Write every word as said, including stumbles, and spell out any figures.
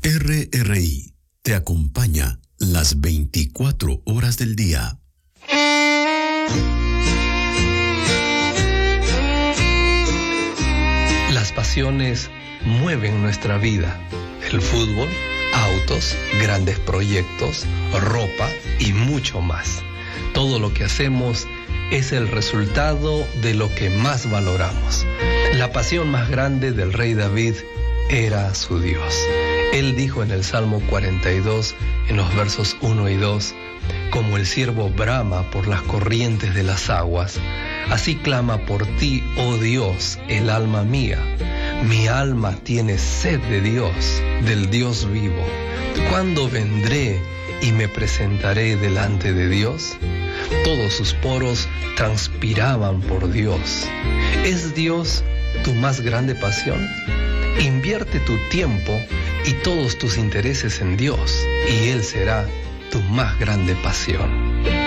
R R I te acompaña las veinticuatro horas del día. Las pasiones mueven nuestra vida. El fútbol, autos, grandes proyectos, ropa y mucho más. Todo lo que hacemos es el resultado de lo que más valoramos. La pasión más grande del rey David era su Dios. Él dijo en el Salmo cuarenta y dos, en los versos uno y dos, como el ciervo brama por las corrientes de las aguas, así clama por ti, oh Dios, el alma mía. Mi alma tiene sed de Dios, del Dios vivo. ¿Cuándo vendré y me presentaré delante de Dios? Todos sus poros transpiraban por Dios. ¿Es Dios tu más grande pasión? Invierte tu tiempo y todos tus intereses en Dios, y Él será tu más grande pasión.